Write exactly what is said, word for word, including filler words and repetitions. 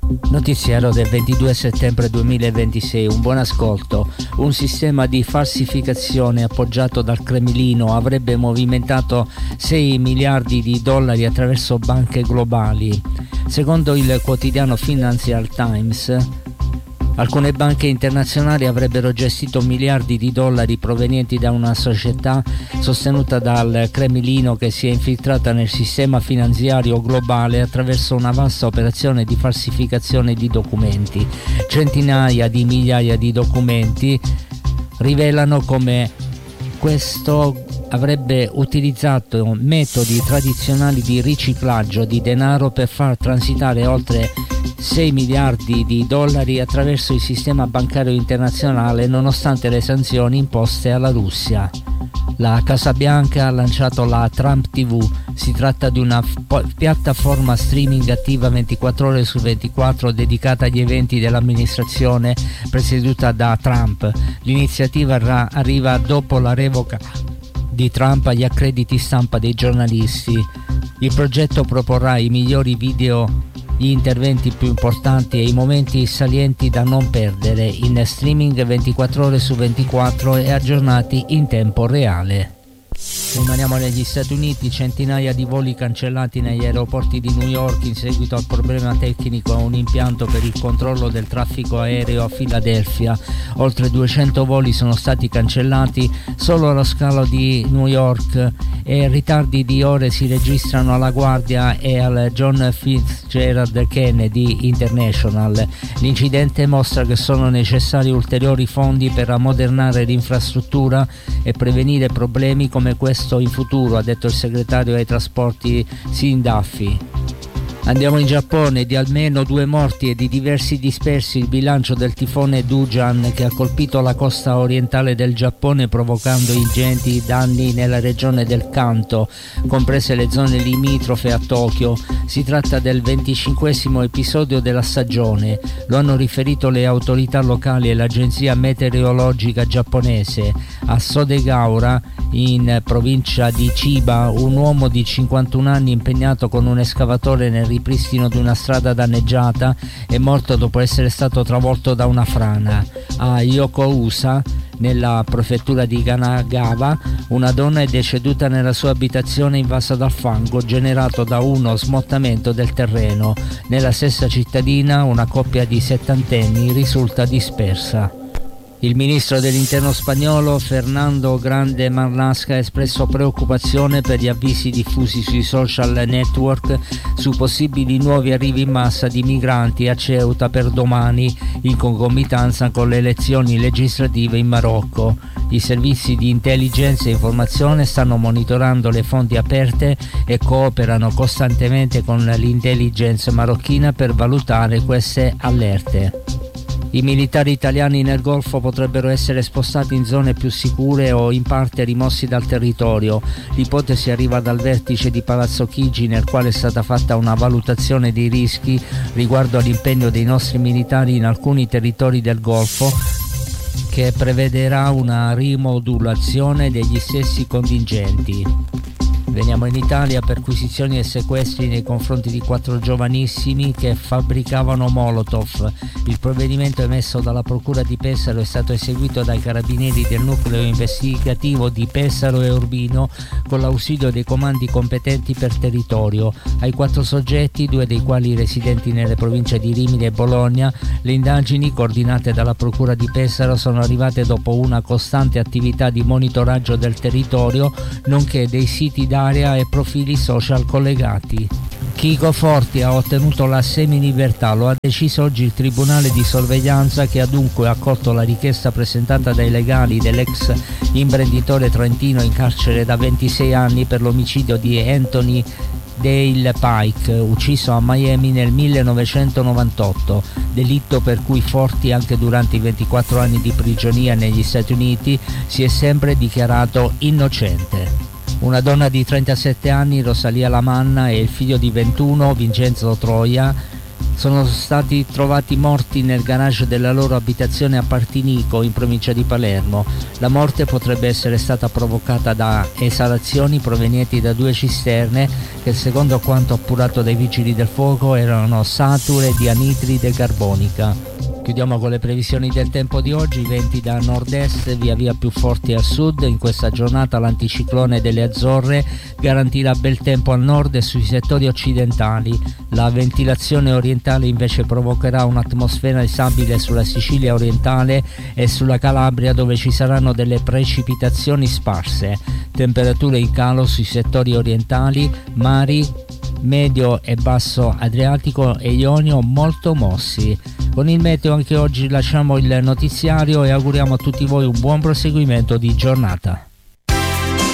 Notiziario del ventidue settembre duemilaventisei, un buon ascolto. Un sistema di falsificazione appoggiato dal Cremlino avrebbe movimentato sei miliardi di dollari attraverso banche globali. Secondo il quotidiano Financial Times, alcune banche internazionali avrebbero gestito miliardi di dollari provenienti da una società sostenuta dal Cremlino che si è infiltrata nel sistema finanziario globale attraverso una vasta operazione di falsificazione di documenti. Centinaia di migliaia di documenti rivelano come questo avrebbe utilizzato metodi tradizionali di riciclaggio di denaro per far transitare oltre sei miliardi di dollari attraverso il sistema bancario internazionale nonostante le sanzioni imposte alla Russia. La Casa Bianca ha lanciato la Trump tivù. Si tratta di una f- piattaforma streaming attiva ventiquattro ore su ventiquattro dedicata agli eventi dell'amministrazione presieduta da Trump. L'iniziativa ra- arriva dopo la revoca di Trump agli accrediti stampa dei giornalisti. Il progetto proporrà i migliori video, gli interventi più importanti e i momenti salienti da non perdere in streaming ventiquattro ore su ventiquattro e aggiornati in tempo reale. Rimaniamo negli Stati Uniti. Centinaia di voli cancellati negli aeroporti di New York in seguito al problema tecnico a un impianto per il controllo del traffico aereo a Filadelfia. Oltre duecento voli sono stati cancellati solo allo scalo di New York e ritardi di ore si registrano alla Guardia e al John Fitzgerald Kennedy International. L'incidente mostra che sono necessari ulteriori fondi per ammodernare l'infrastruttura e prevenire problemi come questo in futuro, ha detto il segretario ai trasporti Sean Duffy. Andiamo in Giappone. Di almeno due morti e di diversi dispersi il bilancio del tifone Dujan che ha colpito la costa orientale del Giappone provocando ingenti danni nella regione del Kanto, comprese le zone limitrofe a Tokyo. Si tratta del venticinquesimo episodio della stagione, lo hanno riferito le autorità locali e l'agenzia meteorologica giapponese. A Sodegaura, in provincia di Chiba, un uomo di cinquantuno anni impegnato con un escavatore nel ripristino di una strada danneggiata è morto dopo essere stato travolto da una frana. A Yokosuka, nella prefettura di Kanagawa, una donna è deceduta nella sua abitazione invasa dal fango generato da uno smottamento del terreno. Nella stessa cittadina una coppia di settantenni risulta dispersa. Il ministro dell'interno spagnolo Fernando Grande Marlaska ha espresso preoccupazione per gli avvisi diffusi sui social network su possibili nuovi arrivi in massa di migranti a Ceuta per domani, in concomitanza con le elezioni legislative in Marocco. I servizi di intelligence e informazione stanno monitorando le fonti aperte e cooperano costantemente con l'intelligence marocchina per valutare queste allerte. I militari italiani nel Golfo potrebbero essere spostati in zone più sicure o in parte rimossi dal territorio. L'ipotesi arriva dal vertice di Palazzo Chigi, nel quale è stata fatta una valutazione dei rischi riguardo all'impegno dei nostri militari in alcuni territori del Golfo, che prevederà una rimodulazione degli stessi contingenti. Veniamo in Italia. Perquisizioni e sequestri nei confronti di quattro giovanissimi che fabbricavano Molotov. Il provvedimento emesso dalla Procura di Pesaro è stato eseguito dai carabinieri del nucleo investigativo di Pesaro e Urbino con l'ausilio dei comandi competenti per territorio. Ai quattro soggetti, due dei quali residenti nelle province di Rimini e Bologna, le indagini coordinate dalla Procura di Pesaro sono arrivate dopo una costante attività di monitoraggio del territorio, nonché dei siti d'area e profili social collegati. Chico Forti ha ottenuto la semilibertà, lo ha deciso oggi il Tribunale di Sorveglianza, che ha dunque accolto la richiesta presentata dai legali dell'ex imprenditore trentino in carcere da ventisei anni per l'omicidio di Anthony Dale Pike, ucciso a Miami nel millenovecentonovantotto, delitto per cui Forti, anche durante i ventiquattro anni di prigionia negli Stati Uniti, si è sempre dichiarato innocente. Una donna di trentasette anni, Rosalia Lamanna, e il figlio di ventuno, Vincenzo Troia, sono stati trovati morti nel garage della loro abitazione a Partinico, in provincia di Palermo. La morte potrebbe essere stata provocata da esalazioni provenienti da due cisterne che, secondo quanto appurato dai vigili del fuoco, erano sature di anidride carbonica. Chiudiamo con le previsioni del tempo di oggi. Venti da nord-est via via più forti al sud. In questa giornata l'anticiclone delle Azzorre garantirà bel tempo al nord e sui settori occidentali. La ventilazione orientale invece provocherà un'atmosfera stabile sulla Sicilia orientale e sulla Calabria, dove ci saranno delle precipitazioni sparse. Temperature in calo sui settori orientali, mari medio e basso Adriatico e Ionio molto mossi. Con il meteo anche oggi lasciamo il notiziario e auguriamo a tutti voi un buon proseguimento di giornata.